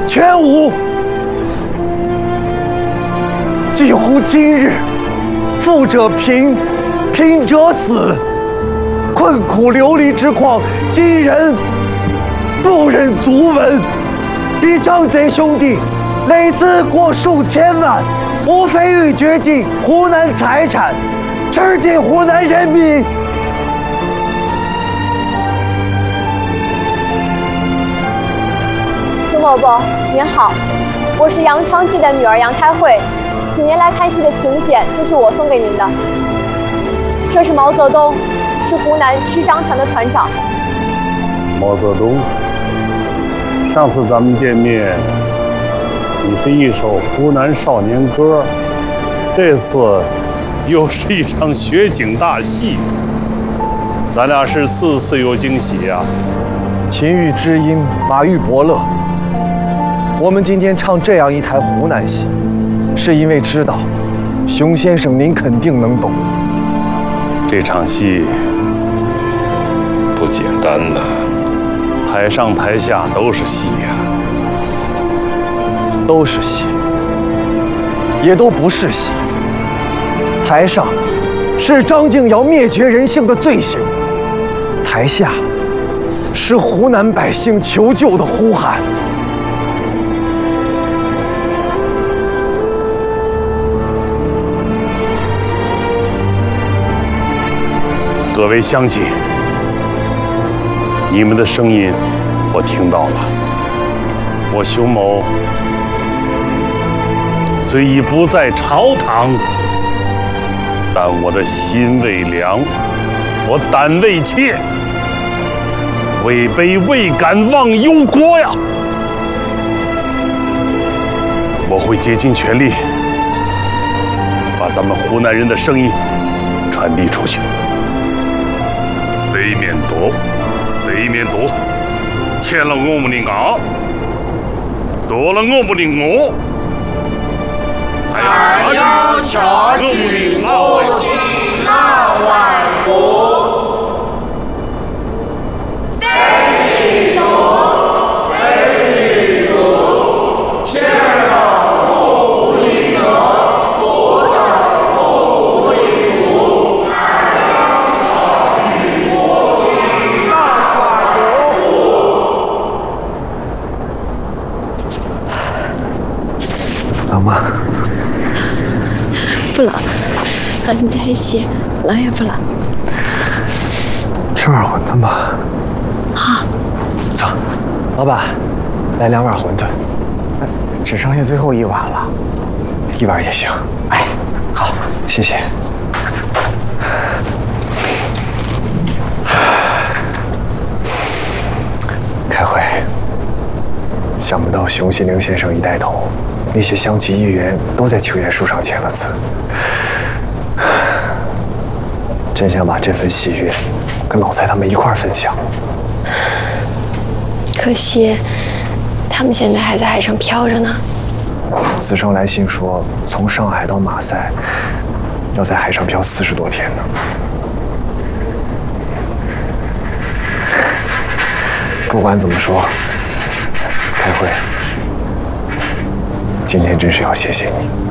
全无。几乎今日，富者贫，贫者死，困苦流离之况，今人不忍足闻。彼张贼兄弟累资过数千万，无非欲掘尽湖南财产，吃尽湖南人民。 熊伯伯您好，我是杨昌济的女儿杨开慧，请您来看戏的请柬就是我送给您的。这是毛泽东，是湖南区章团的团长。 毛泽东，上次咱们见面，你是一首湖南少年歌，这次又是一场雪景大戏，咱俩是次次有惊喜呀。 秦玉知音，马玉伯乐。我们今天唱这样一台湖南戏，是因为知道，熊先生您肯定能懂。 这场戏不简单呐，台上台下都是戏呀。 都是戏，也都不是戏。台上是张敬尧灭绝人性的罪行，台下是湖南百姓求救的呼喊。 各位乡亲，你们的声音我听到了。我熊某虽已不在朝堂，但我的心未凉，我胆未怯，位卑未敢忘忧国呀！我会竭尽全力，把咱们湖南人的声音传递出去。非免夺，非免夺，欠了我们的牙，夺了我们的我， 还要掐取我的那万国。非你夺，非你夺，欠了我们的牙，夺了我们的我，还要掐取我的那万国。 冷吗？ 不冷，和你在一起冷也不冷。 吃碗馄饨吧。 好。 走，老板，来2碗馄饨。 只剩下最后1碗了 ，1碗也行。 哎，好， 谢谢。开会。想不到熊希龄先生一带头，那些乡亲议员都在求愿书上签了字。真想把这份喜悦跟老蔡他们一块儿分享。 可惜，他们现在还在海上漂着呢。 死生来信说，从上海到马赛，要在海上漂40多天呢。不管怎么说，开会，今天真是要谢谢你。